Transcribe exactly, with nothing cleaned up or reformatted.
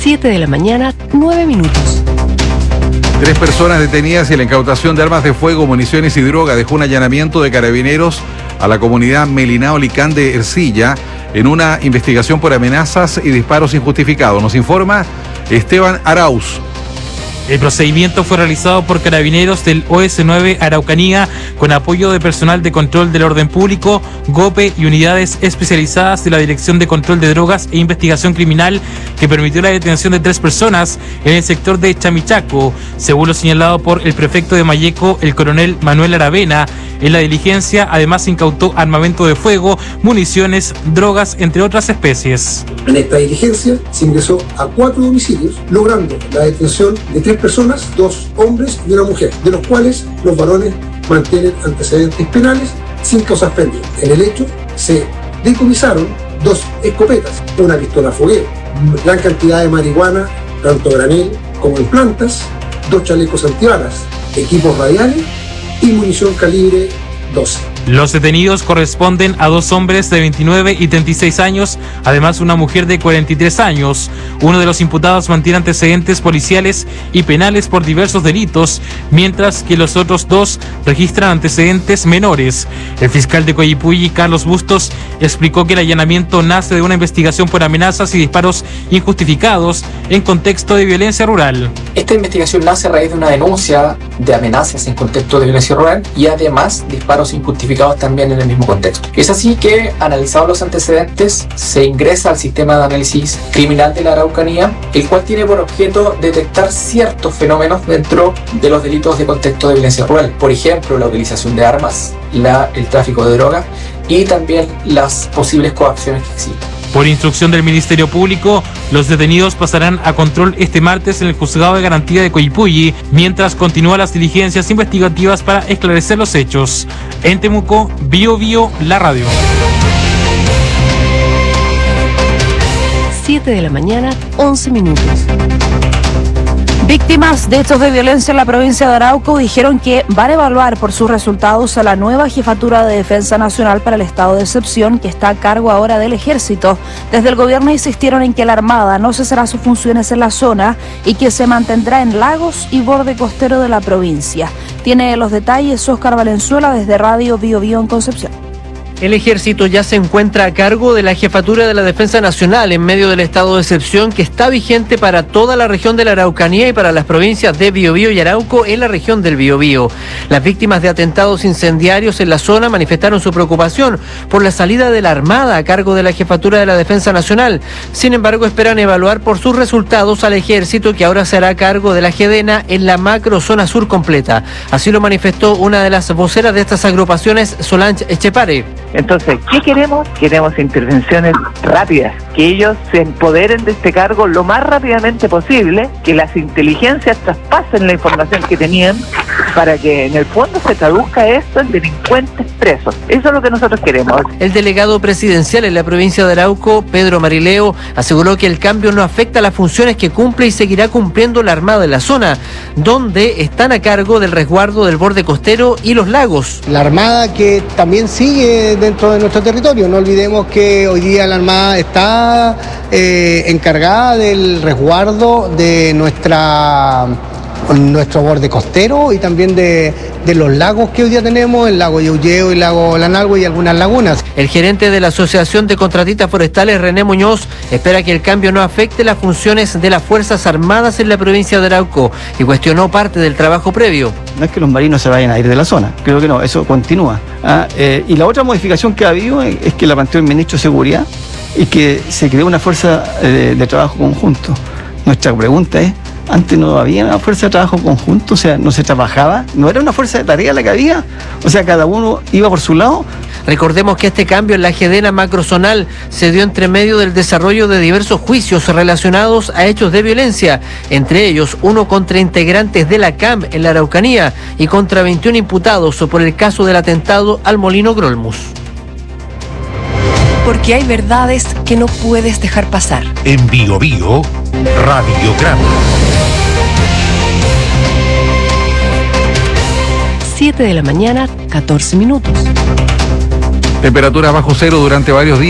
siete de la mañana, nueve minutos. Tres personas detenidas y la incautación de armas de fuego, municiones y droga dejó un allanamiento de carabineros a la comunidad Melinao Licán de Ercilla en una investigación por amenazas y disparos injustificados. Nos informa Esteban Arauz. El procedimiento fue realizado por carabineros del O S nueve Araucanía con apoyo de personal de control del orden público, GOPE y unidades especializadas de la Dirección de Control de Drogas e Investigación Criminal, que permitió la detención de tres personas en el sector de Chamichaco, según lo señalado por el prefecto de Malleco, el coronel Manuel Aravena. En la diligencia además se incautó armamento de fuego, municiones, drogas, entre otras especies. En esta diligencia se ingresó a cuatro domicilios, logrando la detención de tres personas, dos hombres y una mujer, de los cuales los varones mantienen antecedentes penales sin causas pendientes. En el hecho se decomisaron dos escopetas, una pistola fogueo, gran cantidad de marihuana, tanto granel como en plantas, dos chalecos antibalas, equipos radiales y munición calibre doce. Los detenidos corresponden a dos hombres de veintinueve y treinta y seis años, además una mujer de cuarenta y tres años. Uno de los imputados mantiene antecedentes policiales y penales por diversos delitos, mientras que los otros dos registran antecedentes menores. El fiscal de Coyipulli, Carlos Bustos, explicó que el allanamiento nace de una investigación por amenazas y disparos injustificados en contexto de violencia rural. Esta investigación nace a raíz de una denuncia de amenazas en contexto de violencia rural y además disparos injustificados también en el mismo contexto. Es así que, analizados los antecedentes, se ingresa al sistema de análisis criminal de la Araucanía, el cual tiene por objeto detectar ciertos fenómenos dentro de los delitos de contexto de violencia rural. Por ejemplo, la utilización de armas, la, el tráfico de droga y también las posibles coacciones que existen. Por instrucción del Ministerio Público, los detenidos pasarán a control este martes en el Juzgado de Garantía de Coyipulli, mientras continúan las diligencias investigativas para esclarecer los hechos. En Temuco, Bio Bio, la radio. siete de la mañana, once minutos. Víctimas de hechos de violencia en la provincia de Arauco dijeron que van a evaluar por sus resultados a la nueva Jefatura de Defensa Nacional para el estado de excepción, que está a cargo ahora del Ejército. Desde el gobierno insistieron en que la Armada no cesará sus funciones en la zona y que se mantendrá en lagos y borde costero de la provincia. Tiene los detalles Óscar Valenzuela desde Radio Bio Bio en Concepción. El Ejército ya se encuentra a cargo de la Jefatura de la Defensa Nacional en medio del estado de excepción que está vigente para toda la región de la Araucanía y para las provincias de Biobío y Arauco en la región del Biobío. Las víctimas de atentados incendiarios en la zona manifestaron su preocupación por la salida de la Armada a cargo de la Jefatura de la Defensa Nacional. Sin embargo, esperan evaluar por sus resultados al Ejército, que ahora se hará cargo de la GEDENA en la macro zona sur completa. Así lo manifestó una de las voceras de estas agrupaciones, Solange Echepare. Entonces, ¿qué queremos? Queremos intervenciones rápidas, que ellos se empoderen de este cargo lo más rápidamente posible, que las inteligencias traspasen la información que tenían para que en el fondo se traduzca esto en delincuentes presos. Eso es lo que nosotros queremos. El delegado presidencial en la provincia de Arauco, Pedro Marileo, aseguró que el cambio no afecta a las funciones que cumple y seguirá cumpliendo la Armada en la zona, donde están a cargo del resguardo del borde costero y los lagos. La Armada que también sigue dentro de nuestro territorio. No olvidemos que hoy día la Armada está eh, encargada del resguardo de nuestra nuestro borde costero y también de, de los lagos que hoy día tenemos, el lago Yauyeo y el lago Lanalhue y algunas lagunas. El gerente de la Asociación de Contratistas Forestales, René Muñoz, espera que el cambio no afecte las funciones de las Fuerzas Armadas en la provincia de Arauco y cuestionó parte del trabajo previo. No es que los marinos se vayan a ir de la zona, creo que no, eso continúa. Ah, eh, y la otra modificación que ha habido es que la planteó el ministro de Seguridad y que se creó una fuerza de, de trabajo conjunto. Nuestra pregunta es, antes no había una fuerza de trabajo conjunto, o sea, no se trabajaba, no era una fuerza de tarea la que había, o sea, cada uno iba por su lado. Recordemos que este cambio en la GEDENA macrozonal se dio entre medio del desarrollo de diversos juicios relacionados a hechos de violencia, entre ellos uno contra integrantes de la C A M en la Araucanía y contra veintiún imputados por el caso del atentado al Molino Grolmus. Porque hay verdades que no puedes dejar pasar. En Bio Bio, Radiograma. siete de la mañana, catorce minutos. Temperaturas bajo cero durante varios días.